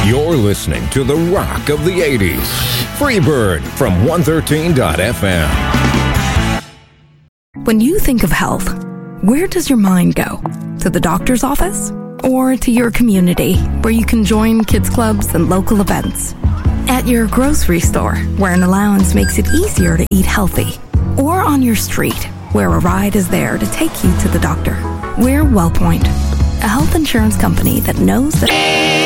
You're listening to the rock of the 80s. Freebird from 113.fm. When you think of health, where does your mind go? To the doctor's office? Or to your community, where you can join kids clubs and local events? At your grocery store, where an allowance makes it easier to eat healthy? Or on your street, where a ride is there to take you to the doctor? We're WellPoint, a health insurance company that knows that